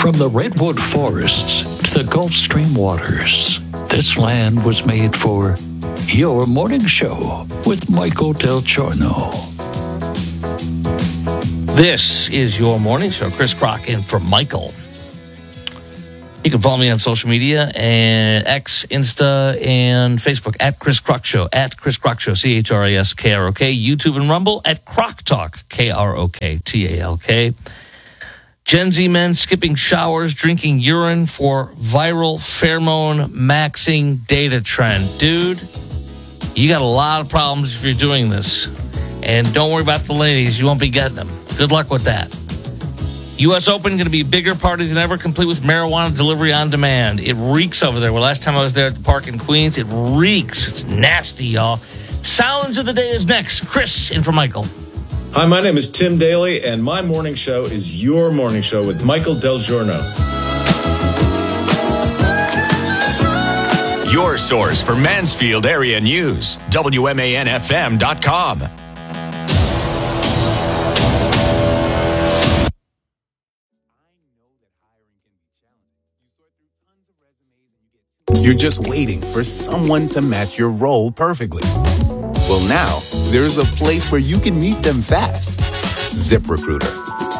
From the redwood forests to the Gulf Stream waters, this land was made for your morning show with Michael Del Giorno. This is your morning show. Chris Crock in for Michael. You can follow me on social media and X, Insta, and Facebook at Chris Crock Show, CHRASKROK, YouTube and Rumble at Crock Talk, KROKTALK. Gen Z men skipping showers, drinking urine for viral pheromone maxing data trend. Dude, you got a lot of problems if you're doing this. And don't worry about the ladies. You won't be getting them. Good luck with that. U.S. Open going to be a bigger party than ever, complete with marijuana delivery on demand. It reeks over there. Well, last time I was there at the park in Queens, it reeks. It's nasty, y'all. Sounds of the day is next. Chris in for Michael. Hi, my name is Tim Daly, and my morning show is your morning show with Michael Del Giorno. Your source for Mansfield area news, WMANFM.com. You're just waiting for someone to match your role perfectly. Well, now, there's a place where you can meet them fast. ZipRecruiter.